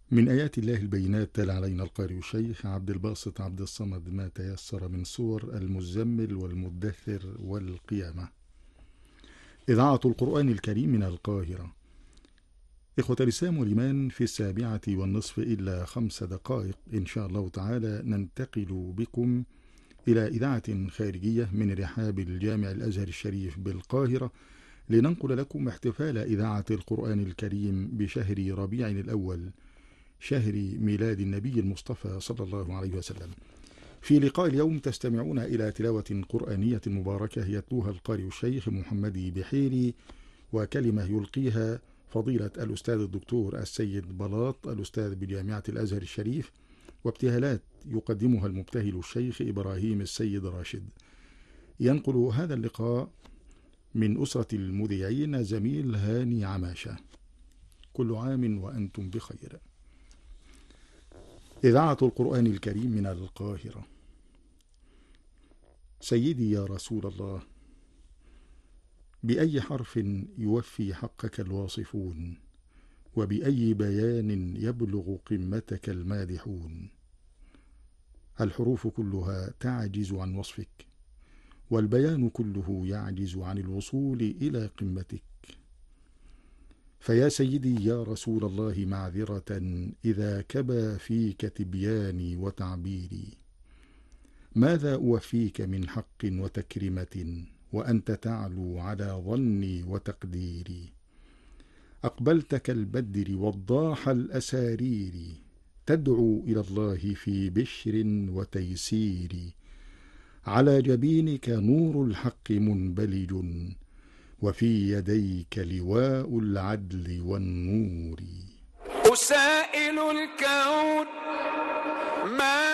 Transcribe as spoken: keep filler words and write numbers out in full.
من آيات الله البينات تلا علينا القارئ الشيخ عبد الباسط عبد الصمد ما تيسر من سور المزمل والمدثر والقيامة. إذاعة القرآن الكريم من القاهرة. إخوة الإسلام والإيمان، في السابعة والنصف إلا خمس دقائق إن شاء الله تعالى ننتقل بكم إلى إذاعة خارجية من رحاب الجامع الأزهر الشريف بالقاهرة، لننقل لكم احتفال إذاعة القرآن الكريم بشهر ربيع الأول، شهر ميلاد النبي المصطفى صلى الله عليه وسلم. في لقاء اليوم تستمعون إلى تلاوة قرآنية مباركة يتلوها القارئ الشيخ محمد بحيري، وكلمة يلقيها فضيلة الأستاذ الدكتور السيد بلاط الأستاذ بجامعة الأزهر الشريف، وابتهالات يقدمها المبتهل الشيخ إبراهيم السيد راشد. ينقل هذا اللقاء من أسرة المذيعين زميل هاني عماشة. كل عام وأنتم بخير. إذاعة القرآن الكريم من القاهرة. سيدي يا رسول الله، بأي حرف يوفي حقك الواصفون، وبأي بيان يبلغ قمتك المادحون. الحروف كلها تعجز عن وصفك، والبيان كله يعجز عن الوصول إلى قمتك. فيا سيدي يا رسول الله معذرة إذا كبى فيك تبياني وتعبيري. ماذا أوفيك من حق وتكرمة وأنت تعلو على ظني وتقديري؟ أقبلت كالبدر وضاح الأسارير، تدعو إلى الله في بشر وتيسير. على جبينك نور الحق منبلج، وفي يديك لواء العدل والنور. أسائل الكون ما